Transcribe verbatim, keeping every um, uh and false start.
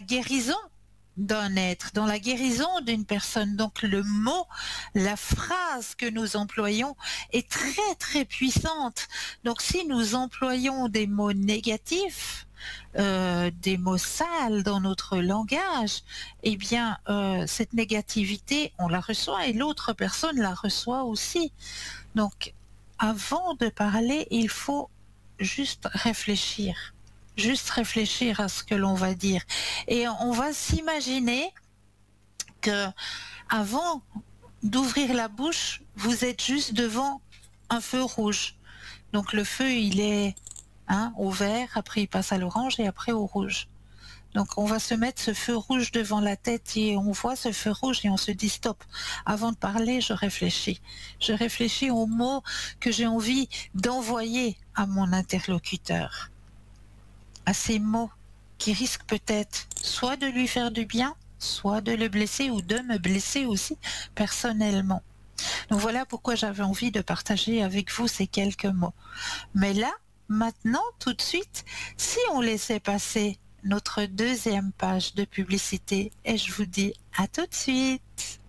guérison d'un être, dans la guérison d'une personne. Donc le mot, la phrase que nous employons est très très puissante. Donc si nous employons des mots négatifs, euh, des mots sales dans notre langage, eh bien euh, cette négativité, on la reçoit et l'autre personne la reçoit aussi. Donc avant de parler, il faut juste réfléchir. Juste réfléchir à ce que l'on va dire. Et on va s'imaginer que avant d'ouvrir la bouche, vous êtes juste devant un feu rouge. Donc le feu, il est hein, au vert, après il passe à l'orange et après au rouge. Donc on va se mettre ce feu rouge devant la tête et on voit ce feu rouge et on se dit stop. Avant de parler, je réfléchis. Je réfléchis aux mots que j'ai envie d'envoyer à mon interlocuteur. À ces mots qui risquent peut-être soit de lui faire du bien, soit de le blesser ou de me blesser aussi personnellement. Donc voilà pourquoi j'avais envie de partager avec vous ces quelques mots. Mais là, maintenant, tout de suite, si on laissait passer notre deuxième page de publicité, et je vous dis à tout de suite.